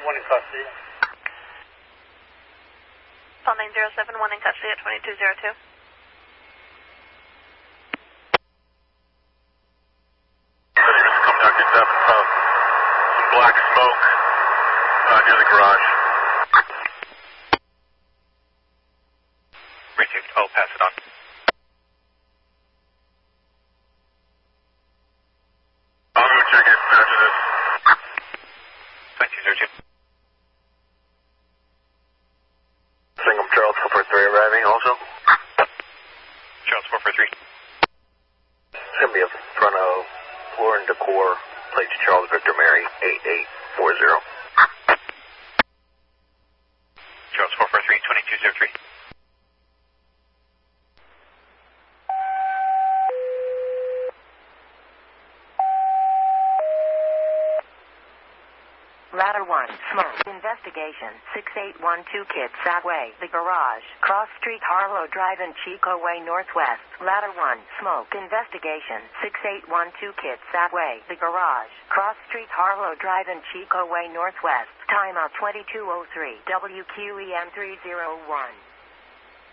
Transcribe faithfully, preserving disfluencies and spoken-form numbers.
one in custody. Call nine zero seven one in custody at twenty-two zero two. Come down, get that from some black smoke uh, near the garage. Received. I'll pass it on. I'll go check it after this. twenty-two zero two. Singham Charles four four three arriving also. Charles four four three. It's going to be in front of Floor and Decor, plates Charles Victor Mary eight eight four zero. Charles four four three, twenty-two zero three. Ladder one, smoke. Investigation, six eight one two Kitsap Way, The Garage, Cross Street, Harlow Drive and Chico Way Northwest. Ladder one, smoke. Investigation, six eight one two Kitsap Way, The Garage, Cross Street, Harlow Drive and Chico Way Northwest. Timeout twenty-two oh three, W Q E M three oh one.